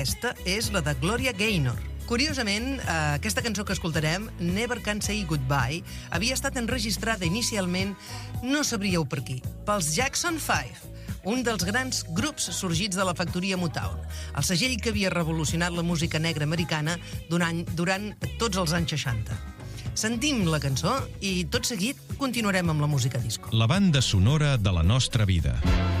Aquesta és la de Gloria Gaynor. Curiosament, aquesta cançó que escoltarem, Never Can Say Goodbye, havia estat enregistrada inicialment, no sabríeu per qui, pels Jackson 5, un dels grans grups sorgits de la factoria Motown, el segell que havia revolucionat la música negra americana durant tots els anys 60. Sentim la cançó i tot seguit continuarem amb la música disco. La banda sonora de la nostra vida.